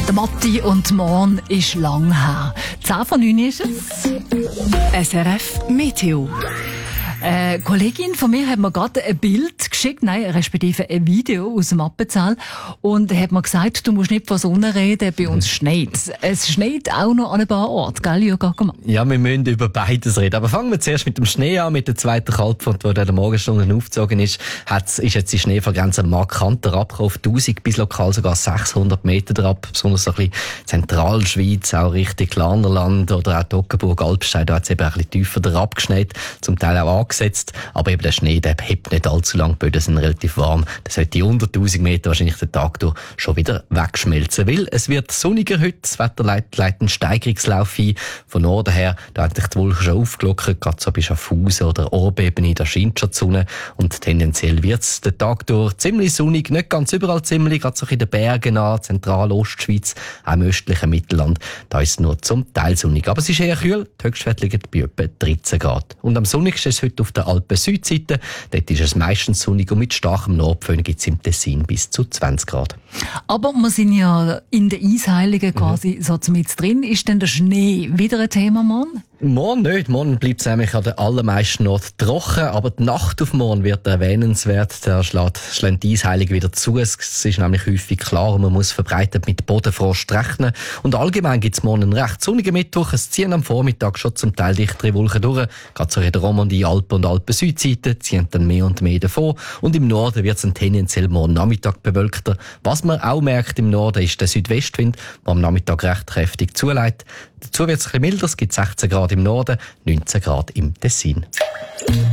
Der Matti und morgen ist lang her. 10 von 9 ist es. SRF Meteo. Eine Kollegin von mir hat mir gerade ein Bild geschickt, respektive ein Video aus dem Appenzell, und hat mir gesagt, du musst nicht von Sonne reden, bei uns schneit. Es schneit auch noch an ein paar Orten, gell, Jürgen? Ja, wir müssen über beides reden. Aber fangen wir zuerst mit dem Schnee an, mit der zweiten Kaltfront, die in der Morgenstunde aufgezogen ist. Ist jetzt die Schneefallgrenze markant herabgekommen, auf 1000 bis lokal sogar 600 Meter herab. Besonders so ein bisschen Zentralschweiz, auch Richtung Glarnerland oder auch Toggenburg, Alpstein, da hat es eben ein bisschen tiefer herab geschneit, zum Teil auch angesetzt. Aber eben der Schnee, der hebt nicht allzu lang, die Böden sind relativ warm. Der sollte unter 1000 Meter wahrscheinlich den Tag durch schon wieder wegschmelzen. Weil es wird sonniger heute, das Wetter leitet einen Steigerungslauf ein. Von Norden her, da hat sich die Wolke schon aufgelockert, gerade so bei Schaffhausen oder Orbebene, da scheint schon die Sonne. Und tendenziell wird es den Tag durch ziemlich sonnig, nicht ganz überall ziemlich, gerade so in den Bergen an, Zentral-Ostschweiz, auch im östlichen Mittelland. Da ist es nur zum Teil sonnig. Aber es ist eher kühl, die Höchstwerte liegen bei etwa 13 Grad. Und am sonnigsten ist es heute auf der Alpen-Südseite. Dort ist es meistens sonnig und mit starkem Nordföhn gibt es im Tessin bis zu 20 Grad. Aber wir sind ja in der Eisheiligen quasi so mit drin. Ist denn der Schnee wieder ein Thema, Mann? Morgen nicht. Morgen bleibt es nämlich an den allermeisten Orten trocken, aber die Nacht auf morgen wird erwähnenswert. Da schlägt die Eisheilige wieder zu. Es ist nämlich häufig klar und man muss verbreitet mit Bodenfrost rechnen. Und allgemein gibt es morgen einen recht sonnigen Mittwoch. Es ziehen am Vormittag schon zum Teil dichtere Wolken durch. Gerade so in der Romandie, Alpen und Alpen-Südseite ziehen dann mehr und mehr davon. Und im Norden wird es tendenziell morgen Nachmittag bewölkter. Was man auch merkt im Norden ist der Südwestwind, der am Nachmittag recht kräftig zuleitet. Dazu wird es ein bisschen milder, es gibt 16 Grad im Norden, 19 Grad im Tessin.